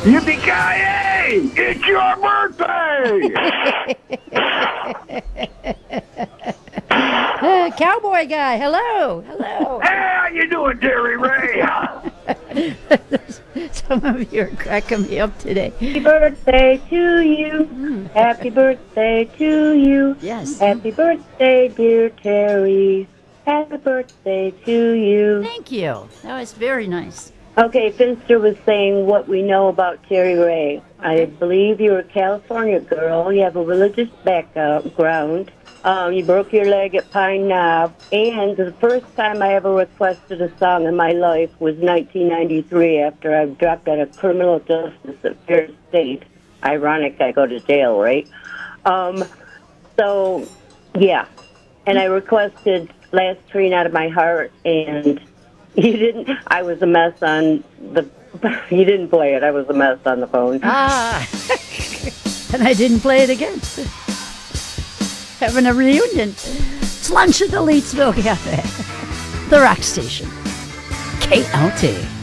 Yippee-ki-yay! It's your birthday! Cowboy guy, hello, hello. Hey, how you doing, Terry Ray? Some of you are cracking me up today. Happy birthday to you. Happy birthday to you. Yes. Happy birthday, dear Terry. Happy birthday to you. Thank you. That was very nice. Okay, Finster was saying what we know about Terry Ray. I believe you're a California girl. You have a religious background. You broke your leg at Pine Knob. And the first time I ever requested a song in my life was 1993 after I dropped out of criminal justice at Fair State. Ironic, I go to jail, right? So, yeah. And I requested Last Train Out of My Heart, and you didn't. I was a mess on the. You didn't play it. I was a mess on the phone. Ah. And I didn't play it again. Having a reunion. It's lunch at the Leedsville Cafe. The rock station. KLT.